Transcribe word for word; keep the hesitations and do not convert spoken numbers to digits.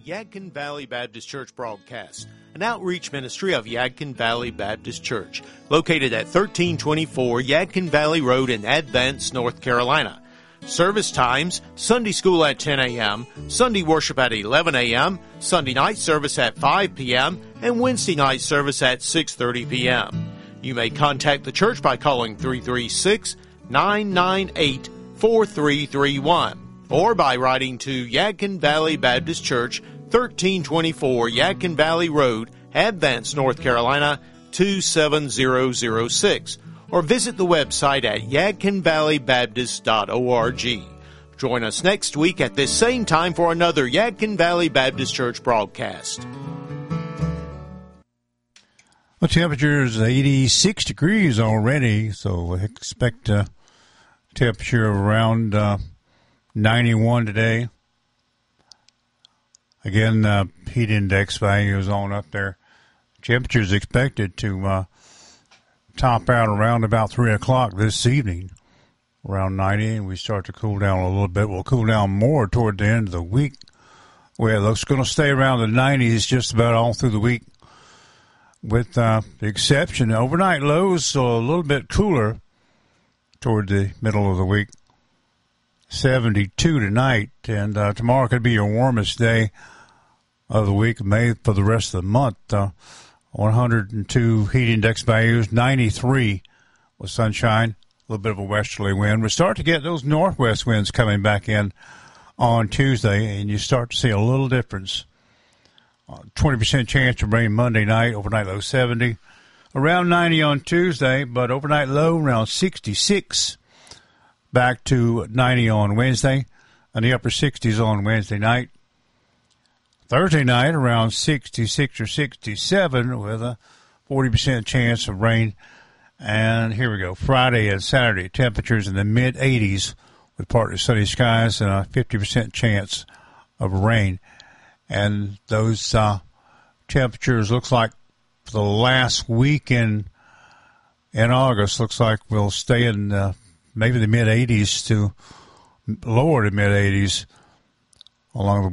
Yadkin Valley Baptist Church broadcast, an outreach ministry of Yadkin Valley Baptist Church, located at thirteen twenty-four Yadkin Valley Road in Advance, North Carolina. Service times: Sunday school at ten a.m., Sunday worship at eleven a.m., Sunday night service at five p.m., and Wednesday night service at six thirty p.m. You may contact the church by calling three three six, nine nine eight, four three three one or by writing to Yadkin Valley Baptist Church, thirteen twenty-four Yadkin Valley Road, Advance, North Carolina, two seven zero zero six, or visit the website at yadkin valley baptist dot org. Join us next week at this same time for another Yadkin Valley Baptist Church broadcast. The temperature is eighty-six degrees already, so expect a temperature of around uh, ninety-one today. Again, uh, heat index value is on up there. Temperature is expected to uh, top out around about three o'clock this evening, around ninety, and we start to cool down a little bit. We'll cool down more toward the end of the week. Well, it looks going to stay around the nineties just about all through the week, with uh, the exception overnight lows, so a little bit cooler toward the middle of the week. seventy-two tonight, and uh, tomorrow could be your warmest day of the week, May for the rest of the month. Uh, one hundred two heat index values, ninety-three with sunshine, a little bit of a westerly wind. We start to get those northwest winds coming back in on Tuesday, and you start to see a little difference. Uh, twenty percent chance of rain Monday night, overnight low seventy. Around ninety on Tuesday, but overnight low around sixty-six. Back to ninety on Wednesday, and the upper sixties on Wednesday night. Thursday night around sixty-six or sixty-seven with a forty percent chance of rain. And here we go. Friday and Saturday, temperatures in the mid eighties with partly sunny skies and a fifty percent chance of rain. And those uh, temperatures looks like for the last week in, in August, looks like we'll stay in uh, maybe the mid eighties to lower to mid eighties along the